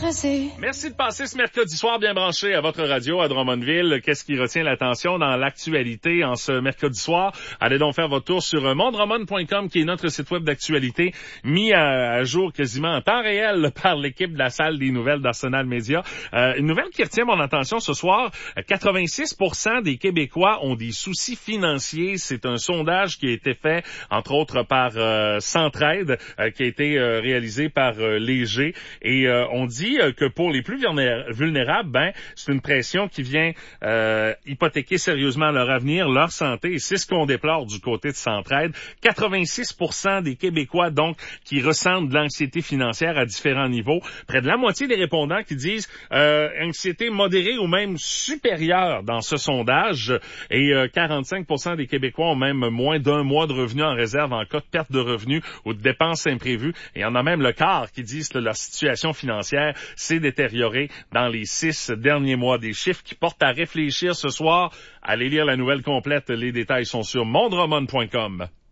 stressé. Merci de passer ce mercredi soir bien branché à votre radio à Drummondville. Qu'est-ce qui retient l'attention dans l'actualité en ce mercredi soir? Allez donc faire votre tour sur mondrummond.com qui est notre site web d'actualité mis à jour quasiment en temps réel par l'équipe de la salle des nouvelles d'Arsenal Média. Une nouvelle qui retient mon attention ce soir, 86% des Québécois ont des soucis financiers. C'est un sondage qui a été fait entre autres par Centraide, qui a été réalisé par Léger. Et on dit que pour les plus vulnérables, c'est une pression qui vient hypothéquer sérieusement leur avenir, leur santé. Et c'est ce qu'on déplore du côté de Centraide. 86% des Québécois, donc, qui ressentent de l'anxiété financière à différents niveaux. Près de la moitié des répondants qui disent anxiété modérée ou même supérieure dans ce sondage. Et 45% des Québécois ont même moins d'un mois de revenus en réserve en cas de perte de revenus ou de dépenses imprévues. Et il y en a même le quart qui disent que leur situation financière s'est détériorée dans les 6 derniers mois. Des chiffres qui portent à réfléchir ce soir. Allez lire la nouvelle complète. Les détails sont sur mondrummond.com.